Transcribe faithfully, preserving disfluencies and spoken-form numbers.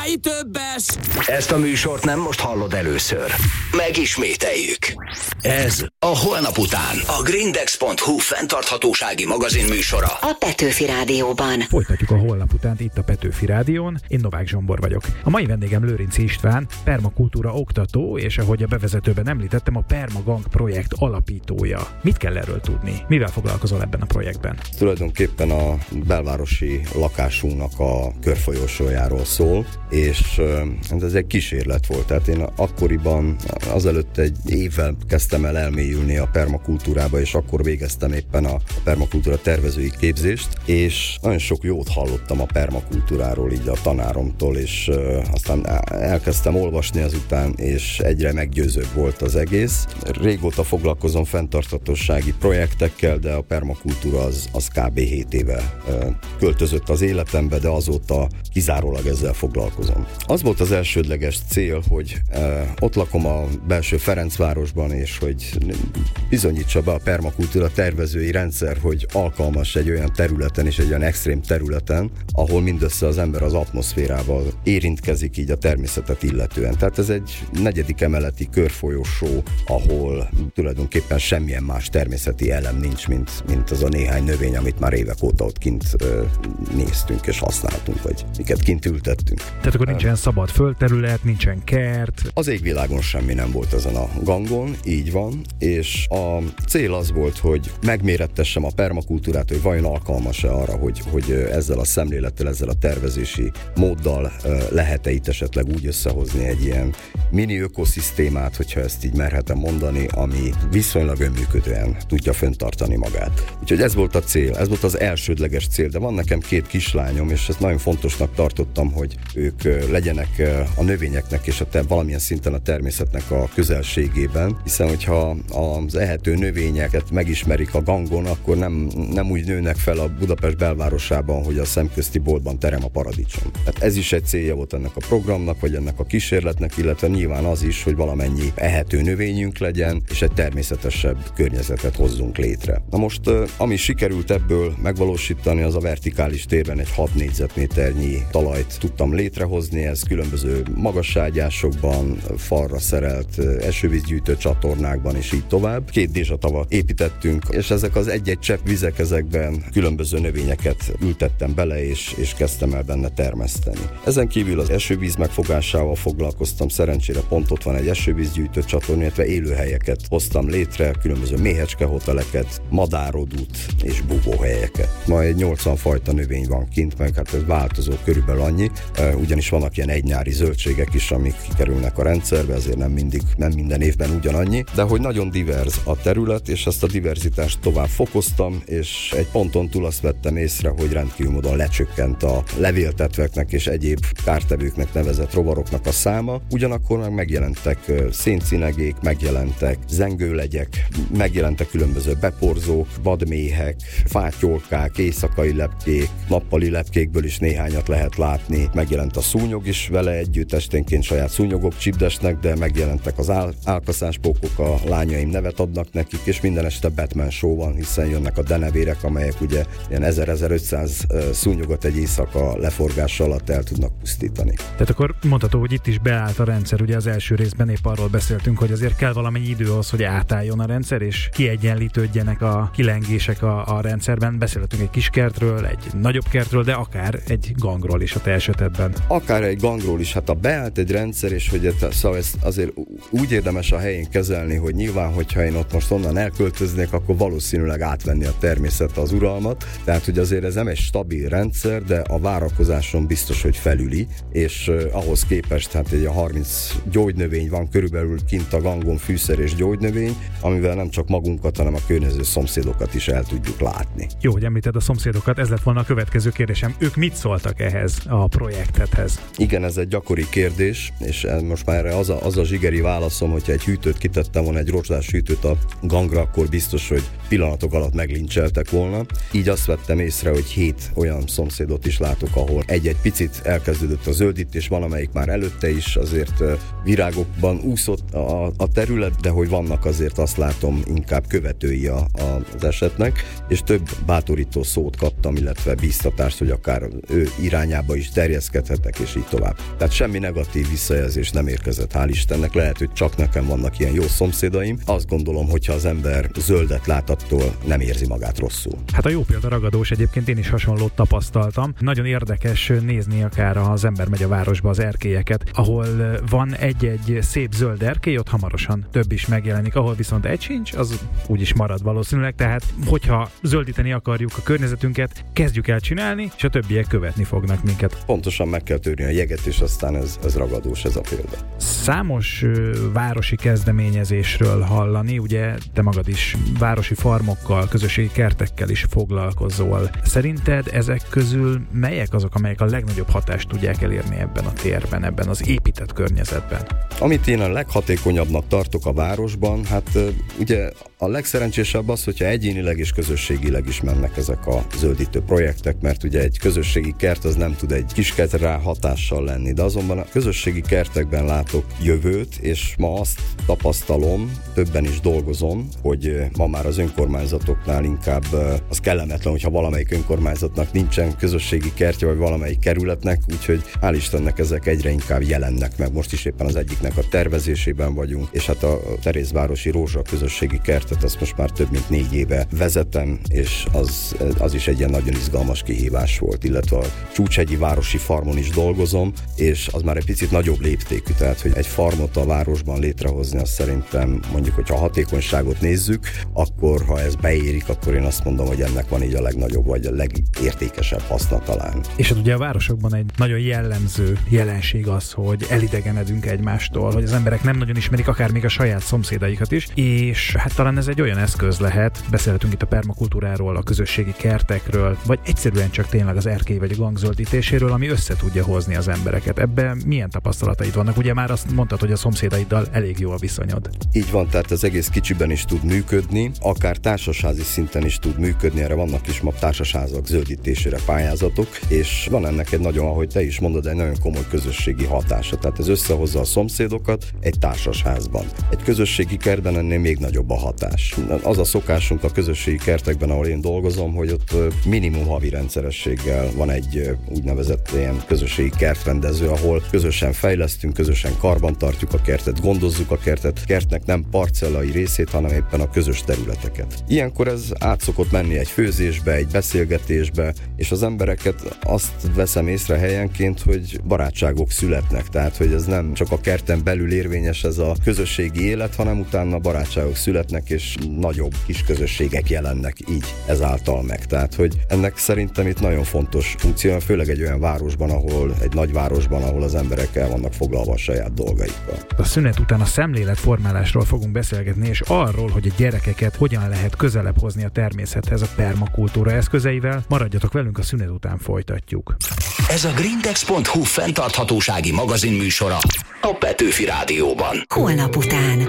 többes! Ezt a műsort nem most hallod először. Megismételjük. Ez a Holnap után. A Grindex pont hu fenntarthatósági magazin műsora. A Petőfi Rádióban. Folytatjuk a Holnap utánt itt a Petőfi Rádión. Én Novák Zsombor vagyok. A mai vendégem Lőrincz István, permakultúra oktató, és ahogy a bevezetőben említettem, a Permagang projekt alapítója. Mit kell erről tudni? Mivel foglalkozol ebben a projektben? Tulajdonképpen a belvárosi lakásunknak a körfolyósójáról szól, és ez egy kísérlet volt. Tehát én akkoriban, azelőtt egy évvel kezdtem el elmélyülni a permakultúrába, és akkor végeztem éppen a permakultúra tervezői képzést, és nagyon sok jót hallottam a permakultúráról így a tanáromtól, és aztán elkezdtem olvasni azután, és egyre meggyőzőbb volt az egész. Régóta foglalkozom fenntarthatósági projektekkel, de a permakultúra az, az kb. hét éve költözött az életembe, de azóta kizárólag ezzel foglalkozom. Az volt az elsődleges cél, hogy eh, ott lakom a belső Ferencvárosban, és hogy bizonyítsa be a permakultúra tervezői rendszer, hogy alkalmas egy olyan területen és egy olyan extrém területen, ahol mindössze az ember az atmoszférával érintkezik így a természetet illetően. Tehát ez egy negyedik emeleti körfolyósó, ahol tulajdonképpen semmilyen más természeti elem nincs, mint, mint az a néhány növény, amit már évek óta ott kint eh, néztünk és használtunk, vagy miket kint ültettünk. Tehát akkor nincsen szabad földterület, nincsen kert. Az égvilágon semmi nem volt ezen a gangon, így van, és a cél az volt, hogy megmérettessem a permakultúrát, hogy vajon alkalmas-e arra, hogy, hogy ezzel a szemlélettel, ezzel a tervezési móddal lehet-e itt esetleg úgy összehozni egy ilyen mini ökoszisztémát, hogyha ezt így merhetem mondani, ami viszonylag önműködően tudja fenntartani magát. Úgyhogy ez volt a cél, ez volt az elsődleges cél, de van nekem két kislányom, és ezt nagyon fontosnak tartottam, hogy ők legyenek a növényeknek és a te, valamilyen szinten a természetnek a közelségében, hiszen hogyha az ehető növényeket megismerik a gangon, akkor nem, nem úgy nőnek fel a Budapest belvárosában, hogy a szemközti boltban terem a paradicsom. Hát ez is egy célja volt ennek a programnak, vagy ennek a kísérletnek, illetve nyilván az is, hogy valamennyi ehető növényünk legyen, és egy természetesebb környezetet hozzunk létre. Na most, ami sikerült ebből megvalósítani, az a vertikális térben egy hat négyzetméternyi talajt tudtam létrehozni, ez különböző magasságyásokban, falra szerelt esővízgyűjtő csatornákban, és így tovább. Két dézsatavat építettünk, és ezek az egy-egy csepp vizek, ezekben különböző növényeket ültettem bele, és, és kezdtem el benne termeszteni. Ezen kívül az esővíz megfogásával foglalkoztam, szerencsére pont ott van egy esővízgyűjtő csatorna, illetve élőhelyeket hoztam létre, különböző méhecskehoteleket, madárodút és búvóhelyeket. Ma egy nyolcvan fajta növény van kint, meg hát ez változó, körülbelül annyi, ugyanis vannak ilyen egynyári zöldségek is, amik kikerülnek a rendszerbe, ezért nem mindig, nem minden évben ugyanannyi, de hogy nagyon diverz a terület, és ezt a diverzitást tovább fokoztam, és egy ponton túl azt vettem észre, hogy rendkívül módon lecsökkent a levéltetveknek és egyéb kártevőknek nevezett rovaroknak a száma, ugyanakkor meg megjelentek széncinegék, megjelentek zengőlegyek, megjelentek különböző beporzók, vadméhek, fátyolkák, éjszakai lepkék, nappali lepkékből is néhányat lehet látni, megjelent a szúnyog is vele együtt, esténként saját szúnyogok csipdesnek, de megjelentek az ál- álkaszáspókok, a lányaim nevet adnak nekik, és minden este Batman show van, hiszen jönnek a denevérek, amelyek ugye ilyen ezer-ezerötszáz szúnyogot egy éjszaka leforgása alatt el tudnak pusztítani. Tehát akkor mondható, hogy itt is beállt a rendszer, ugye az első részben épp arról beszéltünk, hogy azért kell valamennyi idő ahhoz, hogy átálljon a rendszer, és kiegyenlítődjenek a kilengések a, a rendszerben. Beszéltünk egy kis kertről, egy nagyobb kertről, de akár egy gangról is a te esetedben. Akár egy gangról is, hát a beállt egy rendszer, és hogy szóval ezt azért úgy érdemes a helyén kezelni, hogy nyilván, hogyha én ott most onnan elköltöznék, akkor valószínűleg átvenni a természet az uralmat, tehát hogy azért ez nem egy stabil rendszer, de a várakozáson biztos, hogy felüli, és uh, ahhoz képest hát egy a harminc gyógynövény van körülbelül kint a gangon, fűszer és gyógynövény, amivel nem csak magunkat, hanem a környező szomszédokat is el tudjuk látni. Jó, hogy említed a szomszédokat, ez lett volna a következő kérdésem. Ők mit szóltak ehhez a projektethez? Igen, ez egy gyakori kérdés, és most már erre az a, az a zsigeri válaszom, hogyha egy hűtőt kitettem volna, egy rozsdás hűtőt a gangra, akkor biztos, hogy pillanatok alatt meglincseltek volna. Így azt vettem észre, hogy hét olyan szomszédot is látok, ahol egy-egy picit elkezdődött a zöldítés, valamelyik már előtte is azért virágokban úszott a, a terület, de hogy vannak azért azt látom inkább követői a, a, az esetnek, és több bátorító szót kaptam, illetve bíztatást, hogy akár ő irányába is terjeszkedhetek, kertek, és így tovább. Tehát semmi negatív visszajelzés nem érkezett, hál' Istennek. Lehet, hogy csak nekem vannak ilyen jó szomszédaim. Azt gondolom, hogyha az ember zöldet lát, attól nem érzi magát rosszul. Hát a jó példa ragadós, egyébként én is hasonlót tapasztaltam. Nagyon érdekes nézni akár, ha az ember megy a városba, az erkélyeket, ahol van egy-egy szép zöld erkély, ott hamarosan több is megjelenik, ahol viszont egy sincs, az úgyis marad valószínűleg. Tehát, hogyha zöldíteni akarjuk a környezetünket, kezdjük el csinálni, és a többiek követni fognak minket. Pontosan meg kell törni a jeget, és aztán ez, ez ragadós, ez a példa. Számos ö, városi kezdeményezésről hallani, ugye te magad is városi farmokkal, közösségi kertekkel is foglalkozol. Szerinted ezek közül melyek azok, amelyek a legnagyobb hatást tudják elérni ebben a térben, ebben az épített környezetben? Amit én a leghatékonyabbnak tartok a városban, hát ugye a legszerencsésebb az, hogyha egyénileg és közösségileg is mennek ezek a zöldítő projektek, mert ugye egy közösségi kert az nem tud egy kis kertre hatással lenni, de azonban a közösségi kertekben látok jövőt, és ma azt tapasztalom, többen is dolgozom, hogy ma már az önkormányzatoknál inkább az kellemetlen, hogyha valamelyik önkormányzatnak nincsen közösségi kertje, vagy valamelyik kerületnek, úgyhogy hál' Istennek ezek egyre inkább jelennek meg. Most is éppen az egyiknek a tervezésében vagyunk, és hát a Terézvárosi Rózsa közösségi kertet azt most már több mint négy éve vezetem, és az, az is egy ilyen nagyon izgalmas kihívás volt, illetve a Csúcshegyi Városi Farmon is dolgozom, és az már egy picit nagyobb léptékű, tehát hogy egy farmot a városban létrehozni, azt szerintem mondjuk, hogyha a hatékonyságot nézzük, akkor ha ez beérik, akkor én azt mondom, hogy ennek van így a legnagyobb, vagy a legértékesebb haszna talán. És hát ugye a városokban egy nagyon jellemző jelenség az, hogy elidegenedünk egymástól, hogy az emberek nem nagyon ismerik akár még a saját szomszédaikat is, és hát talán ez egy olyan eszköz lehet, beszélhetünk itt a permakultúráról, a közösségi kertekről, vagy egyszerűen csak tényleg az erkély vagy a gangzöldítéséről, ami össze tudja hozni az embereket. Ebben milyen tapasztalataid vannak? Ugye már azt mondtad, hogy a szomszédaiddal elég jó a viszonyod. Így van, tehát az egész kicsiben is tud működni, akár társasházi szinten is tud működni, erre vannak is ma társasházak zöldítésére pályázatok, és van ennek egy nagyon, ahogy te is mondod, egy nagyon komoly közösségi hatása. Tehát ez összehozza a szomszédokat egy társasházban. Egy közösségi kertben ennél még nagyobb a hatás. Az a szokásunk a közösségi kertekben, ahol én dolgozom, hogy ott minimum havi rendszerességgel van egy úgynevezett ilyen közösségi kertrendező, ahol közösen fejlesztünk, közösen karbantartjuk a kertet, gondozzuk a kertet, kertnek nem parcellai részét, hanem éppen a közös területeket. Ilyenkor ez át szokott menni egy főzésbe, egy beszélgetésbe, és az embereket azt veszem észre helyenként, hogy barátságok születnek, tehát hogy ez nem csak a kerten belül érvényes ez a közösségi élet, hanem utána barátságok születnek, és nagyobb kis közösségek jelennek így ezáltal meg. Tehát, hogy ennek szerintem itt nagyon fontos funkció, főleg egy olyan városban, ahol, egy nagy városban, ahol az emberek el vannak foglalva a saját dolgaikkal. A szünet után a szemléletformálásról fogunk beszélgetni, és arról, hogy a gyerekeket hogyan lehet közelebb hozni a természethez a permakultúra eszközeivel. Maradjatok velünk, a szünet után folytatjuk. Ez a grindex pont hu fenntarthatósági magazin műsora a Petőfi Rádióban. Holnap után.